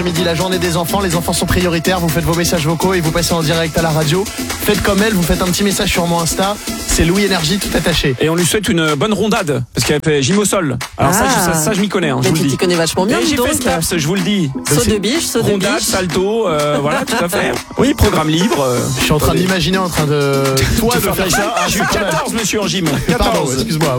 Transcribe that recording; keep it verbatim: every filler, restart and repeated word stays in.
Midi, la journée des enfants, les enfants sont prioritaires, vous faites vos messages vocaux et vous passez en direct à la radio. Faites comme elle, vous faites un petit message sur mon Insta, c'est Louis Énergie tout attaché. Et on lui souhaite une bonne rondade, parce qu'elle fait gym au sol. Alors Ah. ça, je- ça, ça, je m'y connais, hein, je Mais vous tu le dis. t'y connais vachement bien, Et dis j'ai donc. fait Staps, je vous le dis. Saut de biche, saut de Rondade, biche. salto, euh, voilà, tout à fait. Oui, programme libre. euh, Je suis en train attendez. d'imaginer en train de... Toi de faire ça. Je suis quatorze, monsieur, en gym. Pardon, quatorze. excuse-moi.